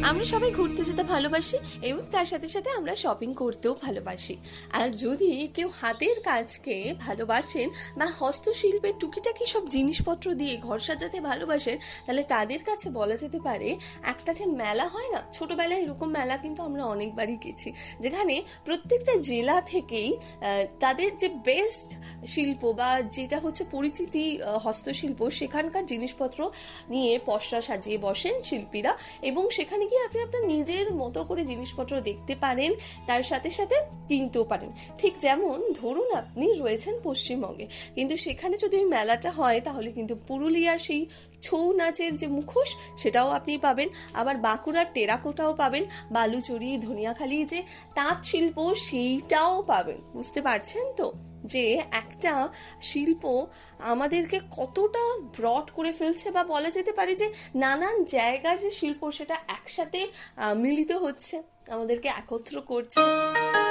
আমরা সবাই ঘুরতে যেতে ভালোবাসি এবং তার সাথে সাথে আমরা শপিং করতেও ভালোবাসি। আর যদি কেউ হাতের কাজকে ভালোবাসেন বা হস্তশিল্পের টুকিটাকি সব জিনিসপত্র দিয়ে ঘর সাজাতে ভালোবাসেন, তাহলে তাদের কাছে বলা যেতে পারে একটা যে মেলা হয় না, ছোটবেলায় এরকম মেলা কিন্তু আমরা অনেকবারই গেছি, যেখানে প্রত্যেকটা জেলা থেকেই তাদের যে বেস্ট শিল্প বা যেটা হচ্ছে পরিচিতি হস্তশিল্প, সেখানকার জিনিসপত্র নিয়ে পসরা সাজিয়ে বসেন শিল্পীরা, এবং সেখানে গিয়ে আপনি আপনার নিজের মতো করে জিনিসপত্র দেখতে পারেন, তার সাথে সাথে কিনতেও পারেন। ঠিক যেমন ধরুন আপনি রয়েছেন পশ্চিমবঙ্গে, কিন্তু সেখানে যদি ওই মেলাটা হয় তাহলে কিন্তু পুরুলিয়ার সেই ছৌ নাচের যে মুখোশ সেটাও আপনি পাবেন, আবার বাঁকুড়ার টেরাকোটাও পাবেন, বালুচরি ধনিয়াখালি যে তাঁত শিল্প সেইটাও পাবেন। বুঝতে পারছেন তো যে একটা শিল্প আমাদেরকে কতটা ব্রড করে ফেলছে, বা বলা যেতে পারে যে নানান জায়গার যে শিল্প সেটা একসাথে মিলিত হচ্ছে, আমাদেরকে একত্র করছে।